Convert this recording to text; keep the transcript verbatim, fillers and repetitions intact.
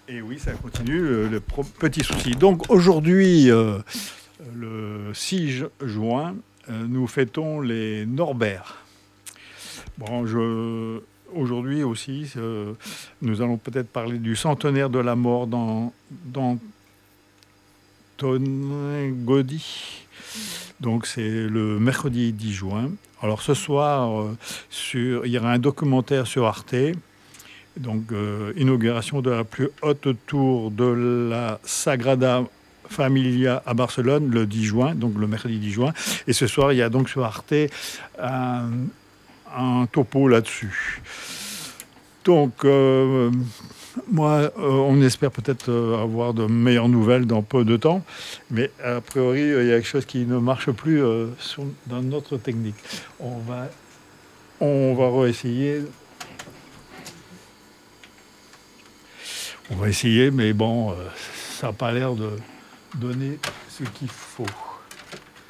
Et oui, ça continue, le, le pro- petit souci. Donc aujourd'hui, euh, le six ju- juin, euh, nous fêtons les Norbert. Bon, je, aujourd'hui aussi, euh, nous allons peut-être parler du centenaire de la mort d'An- d'Antonin Gaudí. Donc c'est le mercredi dix juin. Alors ce soir, euh, sur, il y aura un documentaire sur Arte. Donc, euh, inauguration de la plus haute tour de la Sagrada Familia à Barcelone le dix juin, donc le mercredi dix juin. Et ce soir, il y a donc sur Arte un, un topo là-dessus. Donc, euh, moi, euh, on espère peut-être euh, avoir de meilleures nouvelles dans peu de temps, mais a priori, euh, il y a quelque chose qui ne marche plus euh, sur- dans notre technique. On va, on va réessayer. On va essayer, mais bon, euh, ça n'a pas l'air de donner ce qu'il faut.